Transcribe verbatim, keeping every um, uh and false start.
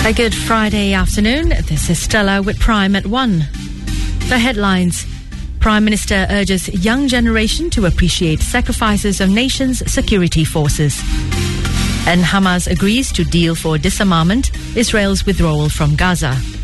A good Friday afternoon. This is Stella with Prime at one. The headlines. Prime Minister urges young generation to appreciate sacrifices of nation's security forces. And Hamas agrees to deal for disarmament, Israel's withdrawal from Gaza.